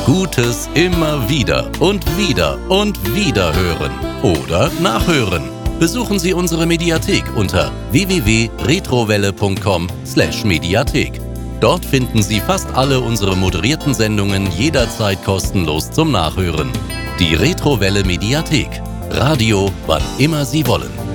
Gutes immer wieder und wieder und wieder hören oder nachhören. Besuchen Sie unsere Mediathek unter www.retrowelle.com/Mediathek. Dort finden Sie fast alle unsere moderierten Sendungen jederzeit kostenlos zum Nachhören. Die Retrowelle Mediathek. Radio, wann immer Sie wollen.